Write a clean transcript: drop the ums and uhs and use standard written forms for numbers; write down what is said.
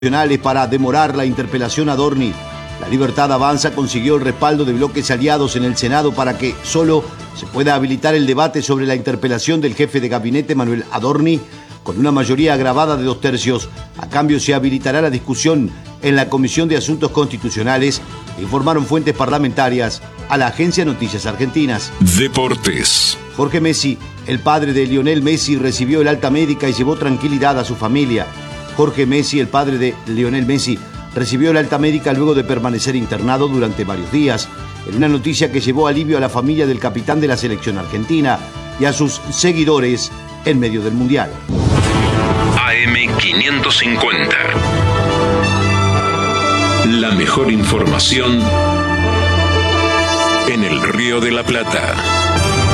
para demorar la interpelación a Adorni. La Libertad Avanza consiguió el respaldo de bloques aliados en el Senado para que solo se pueda habilitar el debate sobre la interpelación del jefe de gabinete Manuel Adorni con una mayoría agravada de 2/3. A cambio se habilitará la discusión en la Comisión de Asuntos Constitucionales, informaron fuentes parlamentarias a la agencia Noticias Argentinas. Deportes. Jorge Messi, el padre de Lionel Messi, recibió el alta médica y llevó tranquilidad a su familia. Jorge Messi, el padre de Lionel Messi, recibió el alta médica luego de permanecer internado durante varios días, en una noticia que llevó alivio a la familia del capitán de la selección argentina y a sus seguidores en medio del Mundial. AM550. La mejor información en el Río de la Plata.